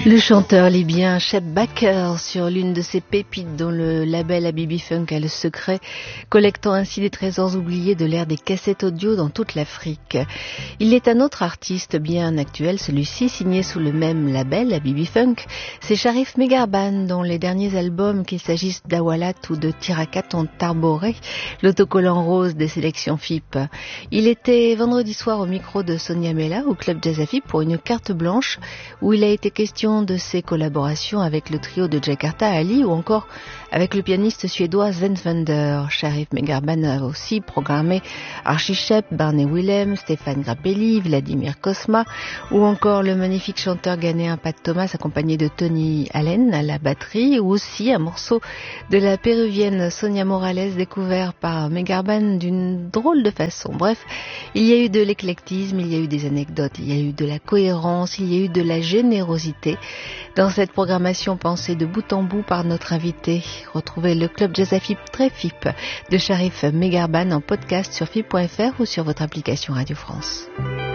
Le chanteur libyen Shep Baker sur l'une de ses pépites dont le label Habibi Funk a le secret, collectant ainsi des trésors oubliés de l'ère des cassettes audio dans toute l'Afrique. Il est un autre artiste bien actuel, celui-ci signé sous le même label Habibi Funk, c'est Sharif Megarban dont les derniers albums, qu'il s'agisse d'Awalat ou de Tirakat, ont arboré l'autocollant rose des sélections FIP. Il était vendredi soir au micro de Sonia Mella au Club Jazz FIP pour une carte blanche où il a été question de ses collaborations avec le trio de Jakarta Ali ou encore avec le pianiste suédois Sven Fender. Sharif Megarban a aussi programmé Archie Shepp, Barney Willem, Stéphane Grappelli, Vladimir Cosma ou encore le magnifique chanteur ghanéen Pat Thomas accompagné de Tony Allen à la batterie ou aussi un morceau de la péruvienne Sonia Morales découvert par Megarban d'une drôle de façon. Bref, il y a eu de l'éclectisme, il y a eu des anecdotes, il y a eu de la cohérence, il y a eu de la générosité dans cette programmation pensée de bout en bout par notre invité. Retrouvez le Club Jazz FIP très FIP de Sharif Megarban en podcast sur FIP.fr ou sur votre application Radio France.